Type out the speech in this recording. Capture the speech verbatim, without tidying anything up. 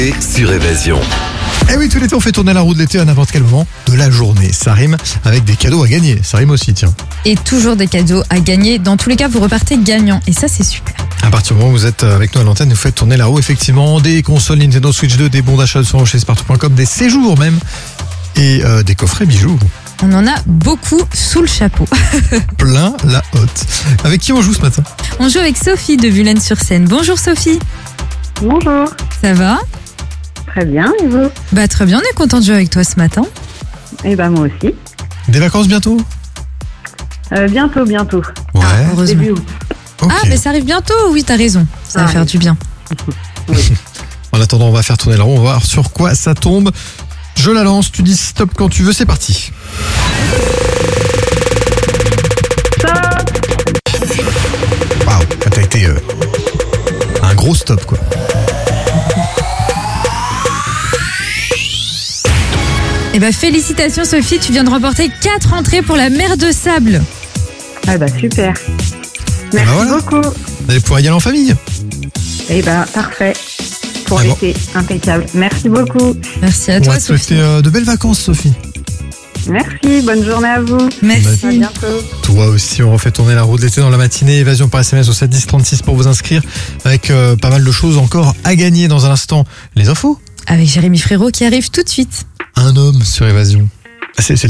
Et sur Évasion. Eh oui, tout l'été, on fait tourner la roue de l'été à n'importe quel moment de la journée. Ça rime avec des cadeaux à gagner. Ça rime aussi, tiens. Et toujours des cadeaux à gagner. Dans tous les cas, vous repartez gagnant. Et ça, c'est super. À partir du moment où vous êtes avec nous à l'antenne, vous faites tourner la roue, effectivement. Des consoles Nintendo Switch deux, des bons d'achat sur chez spartou point com, des séjours même. Et euh, des coffrets bijoux. On en a beaucoup sous le chapeau. Plein la hotte. Avec qui on joue ce matin? On joue avec Sophie de Vulaine-sur-Seine. Bonjour Sophie. Bonjour, Ça va? très bien, et vous? Bah très bien, on est content de jouer avec toi ce matin. Eh ben moi aussi. Des vacances bientôt? Euh, bientôt, bientôt. Ouais. Ah, heureusement. Début août. Ok. Ah, mais ça arrive bientôt. Oui, t'as raison. Ça va Ah, faire oui. du bien. En attendant, on va faire tourner la roue. On va voir sur quoi ça tombe. Je la lance. Tu dis stop quand tu veux. C'est parti. Waouh, t'as été euh, un gros stop, quoi. Eh ben félicitations Sophie, tu viens de remporter quatre entrées pour la mer de sable. Ah bah super. Merci ben voilà. beaucoup. Vous allez pouvoir y aller en famille. Eh ben parfait. Pour Ah bon. l'été, impeccable. Merci beaucoup. Merci à On toi va te Sophie. souhaiter euh, de belles vacances, Sophie. Merci, bonne journée à vous. Merci. À bientôt. Toi aussi, on refait tourner la roue de l'été dans la matinée. Évasion par S M S au sept dix trente-six pour vous inscrire. Avec euh, pas mal de choses encore à gagner dans un instant. Les infos. Avec Jérémy Frérot qui arrive tout de suite. Un homme sur Évasion. C'est c'est